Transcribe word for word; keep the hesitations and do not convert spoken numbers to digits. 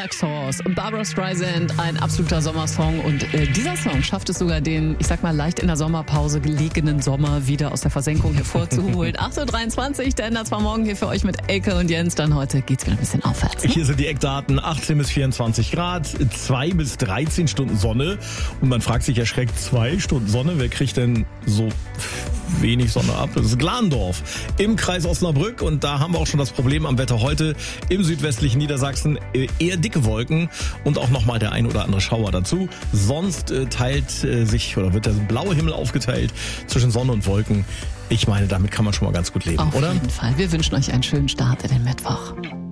Black Sauce und Barbra Streisand, ein absoluter Sommersong. Und äh, dieser Song schafft es sogar, den, ich sag mal, leicht in der Sommerpause gelegenen Sommer wieder aus der Versenkung hervorzuholen. acht Uhr dreiundzwanzig, der ändert zwar morgen hier für euch mit Elke und Jens. Dann heute geht's wieder ein bisschen aufwärts. Ne? Hier sind die Eckdaten: achtzehn bis vierundzwanzig Grad, zwei bis dreizehn Stunden Sonne. Und man fragt sich erschreckt, zwei Stunden Sonne, wer kriegt denn so wenig Sonne ab? Das ist Glandorf im Kreis Osnabrück. Und da haben wir auch schon das Problem am Wetter heute. Im südwestlichen Niedersachsen eher dicke Wolken und auch nochmal der ein oder andere Schauer dazu. Sonst äh, teilt äh, sich oder wird der blaue Himmel aufgeteilt zwischen Sonne und Wolken. Ich meine, damit kann man schon mal ganz gut leben, Auf oder? Auf jeden Fall. Wir wünschen euch einen schönen Start in den Mittwoch.